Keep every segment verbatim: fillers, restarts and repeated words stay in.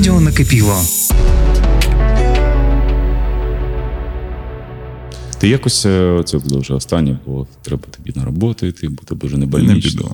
Радіо Накипіло. Ти якось, це буде вже останнє, бо треба тобі на роботу йти, бо тебе вже не больнично.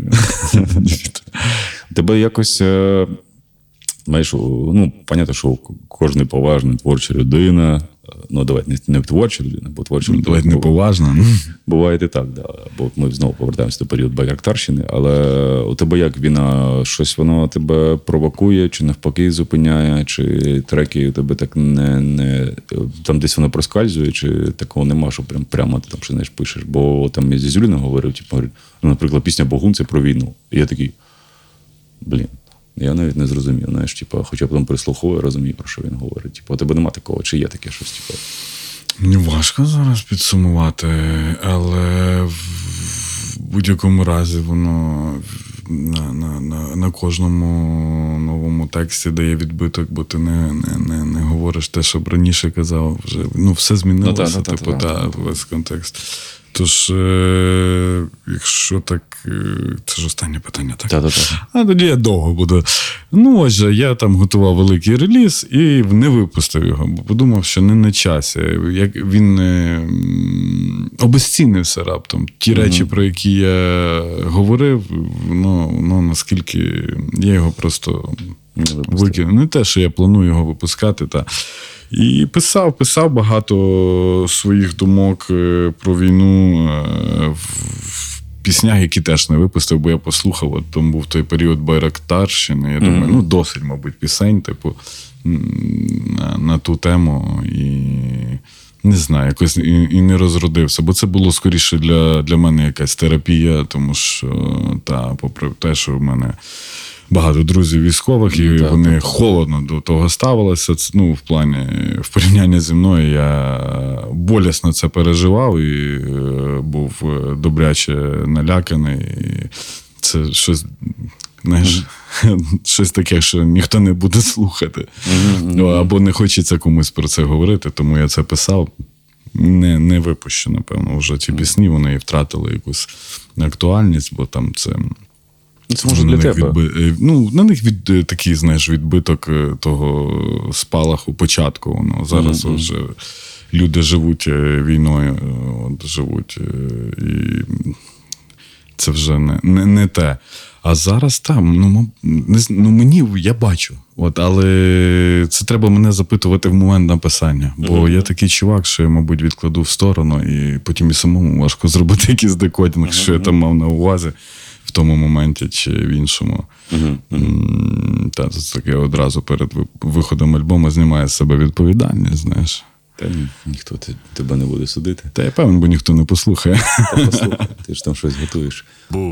Тебе якось, знаєш, ну, понятно, що кожен поважний творча людина, ну, давайте не, не творча людина, бо творча людина. Давайте не поважна. Буває і так, да. Бо ми знову повертаємося до періоду байрактарщини, але у тебе як війна, щось воно тебе провокує, чи навпаки зупиняє, чи треки у тебе так не, не там десь воно проскальзує, чи такого нема, що прям, прямо ти там що, знаєш, пишеш. Бо там я зі Зюліною говорив, типу, ну, наприклад, пісня «Богун» – це про війну. І я такий, блін. Я навіть не зрозумів, знаєш, типу, хоча потім прислуховую, розумію, про що він говорить. Типу, у тебе нема такого, чи є таке щось, типу? Мені важко зараз підсумувати, але в будь-якому разі воно на, на, на, на кожному новому тексті дає відбиток, бо ти не, не, не, не говориш те, що б раніше казав. Вже, ну, все змінилося, ну, та, та, типу, та, та, та, весь контекст. Тож, е- якщо так, це ж останнє питання, так? Та-та-та. А тоді я довго буду. Ну, ось же, я там готував великий реліз і не випустив його, бо подумав, що не на часі. Як він е- обезцінився раптом. Ті mm-hmm. речі, про які я говорив, ну, ну наскільки я його просто викинув. Не те, що я планую його випускати, та і писав, писав багато своїх думок про війну в піснях, які теж не випустив, бо я послухав, от там був той період байрактарщини, я думаю, mm-hmm. ну досить, мабуть, пісень, типу, на, на ту тему, і не знаю, якось і, і не розродився, бо це було скоріше для, для мене якась терапія, тому що, та, попри те, що в мене багато друзів військових, і так, вони так, холодно до того ставилися. Ну, в плані, в порівнянні зі мною я болісно це переживав і був добряче наляканий. І це щось, знаєш, mm-hmm. щось таке, що ніхто не буде слухати. Mm-hmm. Або не хочеться комусь про це говорити, тому я це писав. Не, не випущу, напевно, вже ці пісні, вони втратили якусь актуальність, бо там це... Це може для тебе. Відби... Ну, на них від такий, знаєш, відбиток того спалаху початку. Воно зараз mm-hmm. вже люди живуть війною, от, живуть, і це вже не, не, не те. А зараз там, ну, не, ну мені, я бачу, от, але це треба мене запитувати в момент написання. Бо mm-hmm. я такий чувак, що я, мабуть, відкладу в сторону, і потім і самому важко зробити якийсь декодінг, mm-hmm. що я там мав на увазі. В тому моменті чи в іншому. Uh-huh, uh-huh. Та, це таке одразу перед виходом альбому знімає з себе відповідальність, знаєш. Та ні, ніхто тебе не буде судити. Та я певен, бо ніхто не послухає. Та послухай, ти ж там щось готуєш.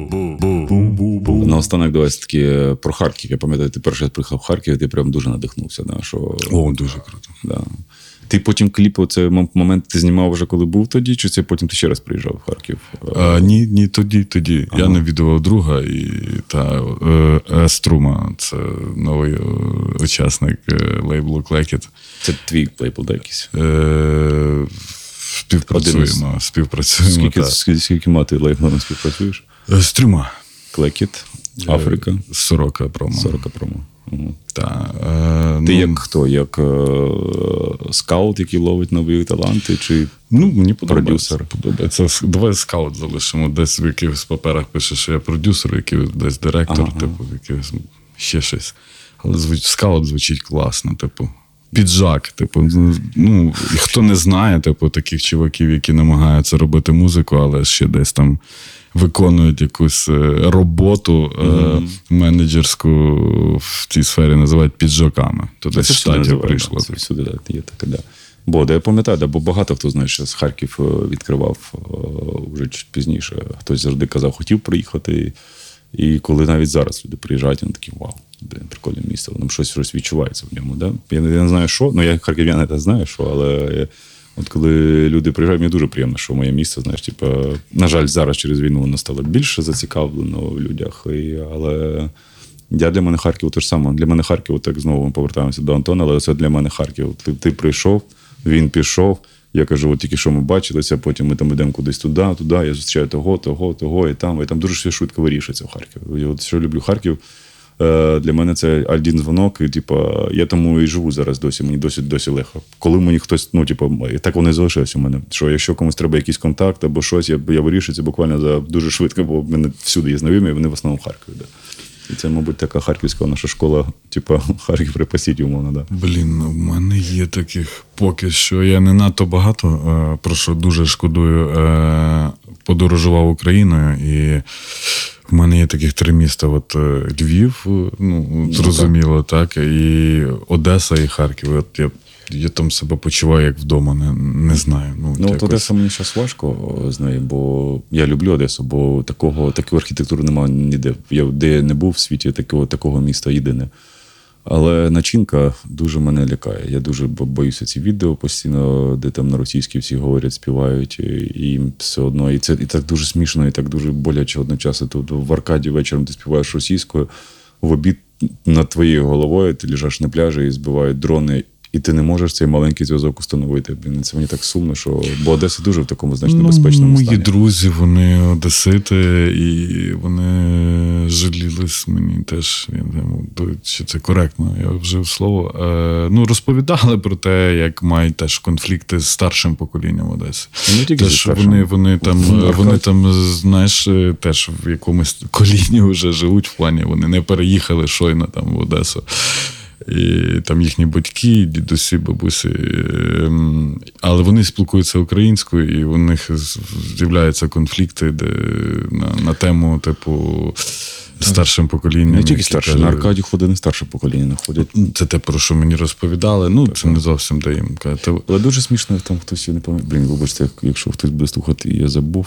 Наостанок давай таки про Харків. Я пам'ятаю, ти перший раз приїхав в Харків, і ти прям дуже надихнувся. Да, що... О, дуже круто. Да. Ти потім кліпи, це момент ти знімав вже коли був тоді, чи це потім ти ще раз приїжджав в Харків? А, ні, ні, тоді, тоді. Ага. Я навідував друга, і та Струма, це новий учасник лейблу Клекіт. Це твій лейбл, да, якийсь? Е, співпрацюємо, співпрацюємо. Скільки, скільки, скільки мати лейблами співпрацюєш? З трьома. Клекіт, Африка. Сорока промо. Сорока промо. Угу. Та, е, Ти ну, як хто? Як е, скаут, який ловить нові таланти? Чи ну, мені подобається. Продюсер? подобається. Давай скаут залишимо. Десь в якихось паперах пише, що я продюсер, якийсь десь директор, ага. типу, якийсь ще щось. Але звуч, скаут звучить класно, типу. Піджак, типу, ну, і хто не знає, типу, таких чуваків, які намагаються робити музику, але ще десь там виконують якусь роботу mm-hmm. е- менеджерську в цій сфері, називають піджаками. То десь в штаті прийшло. Це всюди, да, є таке, да. Бо, да, я пам'ятаю, да, бо багато хто, знаєш, з Харків відкривав вже чуть пізніше. Хтось завжди казав, хотів приїхати. І коли навіть зараз люди приїжджають, вони такі, вау, блин, прикольне місце, воно щось, щось відчувається в ньому. Да? Я, я не знаю, що, ну я харків'ян не знаю, що, але я, от коли люди приїжджають, мені дуже приємно, що моє місце, знаєш, типу, на жаль, зараз через війну воно стало більше зацікавлено в людях, і, але я для мене Харків те ж саме. Для мене Харків, так знову ми повертаємося до Антона, але це для мене Харків. Ти, ти прийшов, він пішов, я кажу, от тільки що ми бачилися, потім ми там йдемо кудись туди, туди, я зустрічаю того, того, того, і там, і там дуже все швидко вирішується в Харкові. Я от що люблю Харків, Для мене це один дзвонок, і типу, я тому і живу зараз досі, мені досі досі легко. Коли мені хтось, ну, типу, так воно і залишилось у мене, що якщо комусь треба якийсь контакт або щось, я, я вирішую це буквально за дуже швидко, бо в мене всюди є знайомі, вони в основному в Харкові. Да. І це, мабуть, така харківська наша школа, типу, Харків при посіті, умовно, да. Блін, ну в мене є таких поки що. Я не надто багато, про що дуже шкодую, подорожував Україною, і в мене є таких три міста. От Львів, ну, зрозуміло, так, і Одеса, і Харків. От я, я там себе почуваю як вдома, не, не знаю. Ну, ну якось... от Одеса мені зараз важко з нею, бо я люблю Одесу, бо такого, такої архітектури немає ніде. Я де не був в світі, такого, такого міста єдине. Але начинка дуже мене лякає. Я дуже боюся ці відео постійно, де там на російській всі говорять, співають, і їм все одно. І це і так дуже смішно, і так дуже боляче одночасно. Тут в Аркаді вечором ти співаєш російською, в обід над твоєю головою ти лежиш на пляжі і збивають дрони, і ти не можеш цей маленький зв'язок установити. Блін, це мені так сумно, що... Бо Одеса дуже в такому значно ну, безпечному мої стані. Мої друзі, вони одесити, і вони жалілись мені теж. Я не знаю, чи це коректно, я вжив слово. Ну, розповідали про те, як мають теж конфлікти з старшим поколінням Одеси. Не тільки теж вони, вони, там, вони там, знаєш, теж в якомусь коліні вже живуть в плані, вони не переїхали щойно там в Одесу. І там їхні батьки, дідусі, бабусі, але вони спілкуються українською, і у них з'являються конфлікти де, на, на тему, типу, старшим поколінням. Не тільки старше, на Аркаді ходить не старше покоління находять. Це те, про що мені розповідали, ну, це не зовсім де їм казати. Але дуже смішно, там хтось, я не пам'ятаю, блін, вибачте, якщо хтось буде слухати, я забув,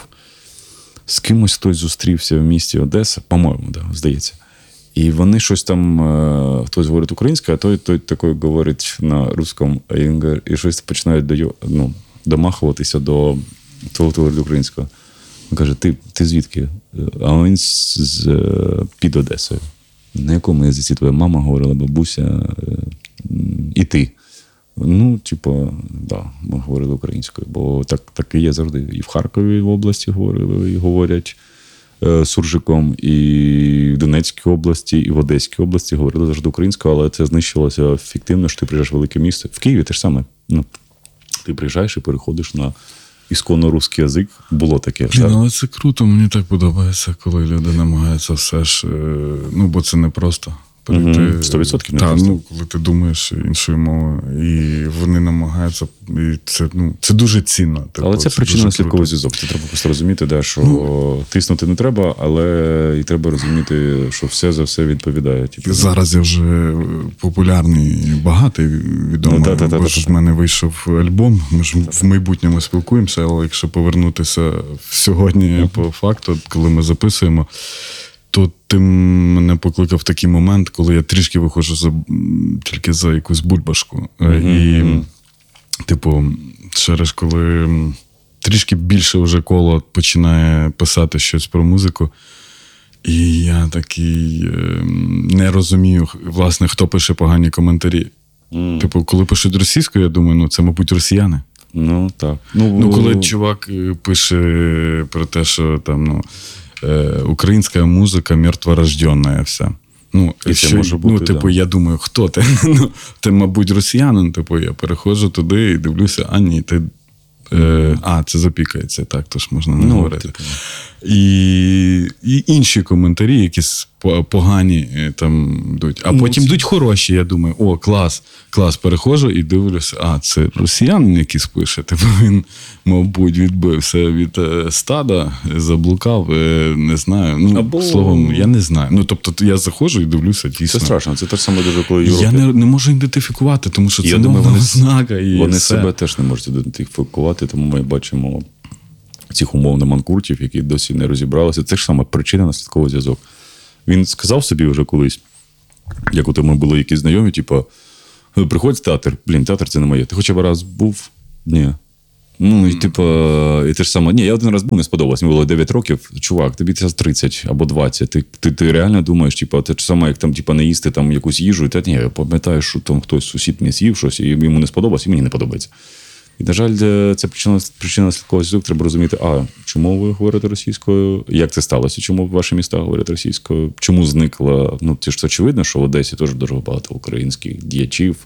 з кимось хтось зустрівся в місті Одеса, по-моєму, да, здається. І вони щось там, хтось говорить українською, а той, той такий говорить на русскому, і щось починають до, ну, домахуватися до того, хто говорить українською. Він каже, ти, ти звідки? А він з, з, під Одесою. На якому язиці твоя мама говорила, бабуся, і ти? Ну, типу, да, ми говорили українською, бо так, так і є завжди. І в Харкові в області говорили, і говорять суржиком, і в Донецькій області, і в Одеській області говорили завжди українською, але це знищилося фіктивно, що ти приїжджаєш в велике місто. В Києві те ж саме. Ну, ти приїжджаєш і переходиш на ісконно русський язик. Було таке. Блін, але це круто, мені так подобається, коли люди намагаються все ж, ну, бо це не просто. перейти. сто відсотків не та, просто. Ну, коли ти думаєш іншою мовою, і вони намагаються, і це, ну, це дуже цінно. Типу, але це, це причинно-наслідковий зв'язок. Це треба просто розуміти, да, що ну, тиснути не треба, але і треба розуміти, що все за все відповідає. Типу. Зараз я вже популярний, багатий, відомий, ну, та, та, та, бо ж в мене вийшов альбом, ми ж в майбутньому спілкуємося, але якщо повернутися сьогодні uh-huh. по факту, коли ми записуємо, то ти мене покликав в такий момент, коли я трішки виходжу за, тільки за якусь бульбашку. Mm-hmm. І, типу, через коли трішки більше вже коло починає писати щось про музику, і я такий не розумію, власне, хто пише погані коментарі. Mm. Типу, коли пишуть російською, я думаю, ну, це, мабуть, росіяни. Ну, так. Ну, ну коли чувак пише про те, що там, ну, українська музика мертворожденна вся. Ну, і що, це може бути, ну, типу, да. я думаю, хто ти? Ну, ти, мабуть, росіянин, типу, я переходжу туди і дивлюся, а ні, ти Е, а, це запікається, так, тож можна не ну, говорити. Типу. І, і інші коментарі, якісь погані там йдуть. А потім йдуть хороші, я думаю, о, клас, клас, переходжу і дивлюся, а, це росіянин якийсь пише. Типу він, мабуть, відбився від стада, заблукав, не знаю. Ну, Або... словом, я не знаю. Ну, тобто, я заходжу і дивлюся, дійсно. Це страшно, це те ж саме дуже, коли Європі. Я не, не можу ідентифікувати, тому що це мовна ознака. І вони все. себе теж не можуть ідентифікувати, тому ми бачимо цих умовно манкуртів, які досі не розібралися. Це ж саме причина-наслідковий зв'язок. Він сказав собі вже колись, як от ми були якісь знайомі, типу, приходь в театр. Блін, театр це не моє. Ти хоча б раз був? Ні. Ну, і типу, і те ж саме. Ні, я один раз був, не сподобалось. Мені було дев'ять років. Чувак, тобі це тридцять або двадцять. Ти, ти, ти реально думаєш, типу, те ж саме, як там, типу, не їсти там якусь їжу. І та ні, я пам'ятаю, що там хтось, сусід не з'їв щось, і йому не сподобалось, і мені не подобається. І, на жаль, це причина, причина слідкового зв'язку. Треба розуміти, а чому ви говорите російською, як це сталося, чому ваші міста говорять російською, чому зникла, ну, це ж очевидно, що в Одесі теж дуже багато українських діячів,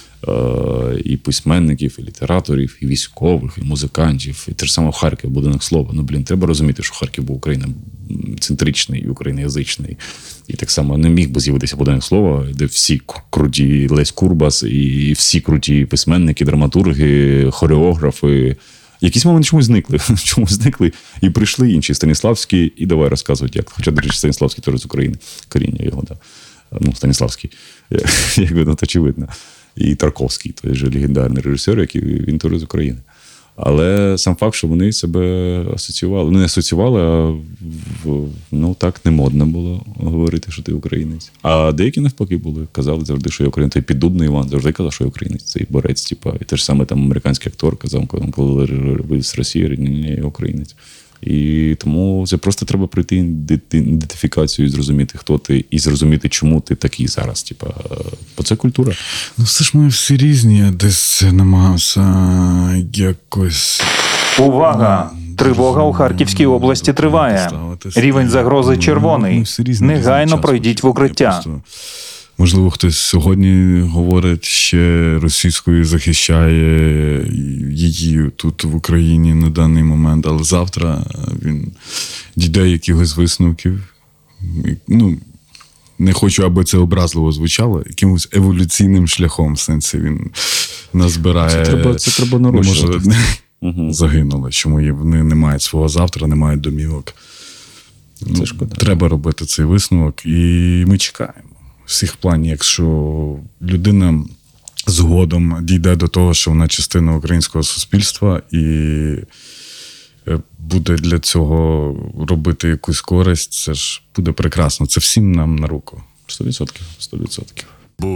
е- і письменників, і літераторів, і військових, і музикантів, і те ж саме в Харкові, будинок слова. Ну, блін, треба розуміти, що Харків був Україна-центричний і україноязичний. І так само не міг би з'явитися будинок слова, де всі круті Лесь Курбас, і всі круті письменники, драматурги, хореографи. Якісь моменти чомусь зникли. Чомусь зникли. І прийшли інші Станіславські, і давай розказувати, як. Хоча, до речі, Станіславський теж з України. Коріння його, так. Да. Ну, Станіславський. Як видно, то очевидно. І Тарковський, той же легендарний режисер, який він теж з України. Але сам факт, що вони себе асоціювали. Ну, не асоціювали, а ну, так не модно було говорити, що ти українець. А деякі навпаки були. Казали завжди, що я українець. Той Піддубний Іван завжди казав, що я українець. Цей борець, типа. І те ж саме там американський актор казав, коли ви з Росії, ні, ні, я українець. І тому це просто треба пройти ідентифікацію і зрозуміти, хто ти, і зрозуміти, чому ти такий зараз. Типа, бо це культура. Ну, все ж ми всі різні, я десь намагався якось... Увага! Тривога у Харківській області триває. Рівень загрози червоний. Негайно пройдіть в укриття. Можливо, хтось сьогодні говорить ще російською, захищає її тут в Україні на даний момент, але завтра він дійде якихось висновків. Ну, не хочу, аби це образливо звучало, якимось еволюційним шляхом, в сенсі він назбирає... Це треба, це треба нарощувати. Угу. Загинули, чому вони не мають свого завтра, не мають домівок. Це шкода. Треба робити цей висновок, і ми чекаємо. Всіх планів, якщо людина згодом дійде до того, що вона частина українського суспільства і буде для цього робити якусь користь, це ж буде прекрасно. Це всім нам на руку. Сто відсотків. Сто відсотків.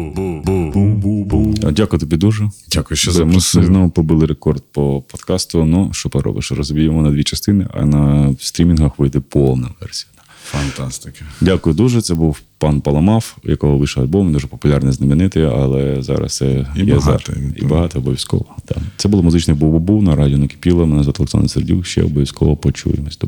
Дякую тобі дуже. Дякую, що запросив. Ми знову побили рекорд по подкасту. Ну, що поробиш? Розб'ємо на дві частини, а на стрімінгах вийде повна версія. Фантастика. Дякую дуже. Це був пан Паламав, у якого вийшов альбом, дуже популярний, знаменитий, але зараз це і є багато. За... І багато обов'язково. Так. Це було музичне Бу-Бу-Бу на радіо Накипіло. Мене звати Олександр Сердюк. Ще обов'язково почуємось.